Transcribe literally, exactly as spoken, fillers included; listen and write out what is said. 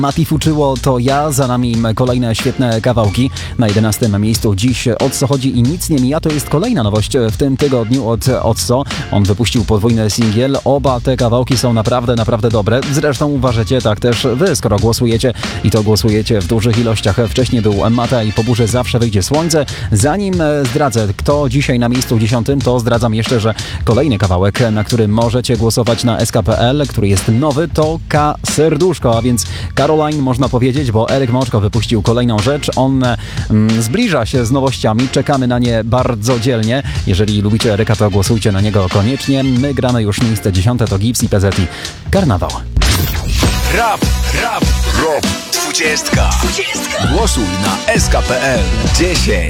Mati Fuczyło to ja, za nami kolejne świetne kawałki. Na jedenastym miejscu dziś Otso chodzi i nic nie mija. To jest kolejna nowość w tym tygodniu od Otso. On wypuścił podwójny singiel. Oba te kawałki są naprawdę, naprawdę dobre. Zresztą uważacie tak też wy, skoro głosujecie i to głosujecie w dużych ilościach. Wcześniej był Mata i po burzy zawsze wyjdzie słońce. Zanim zdradzę, kto dzisiaj na miejscu dziesiątym, to zdradzam jeszcze, że kolejny kawałek, na który możecie głosować na S K kropka P L, który jest nowy, to K Serduszko, a więc Caroline można powiedzieć, bo Eryk Moczko wypuścił kolejną rzecz. On mm, zbliża się z nowościami, czekamy na nie bardzo dzielnie. Jeżeli lubicie Eryka, to głosujcie na niego koniecznie. My gramy już miejsce dziesiąte, to Gips i P Z i Karnawał. Rap, rap, rap, dwudziestka. Głosuj na S K kropka P L. dziesięć.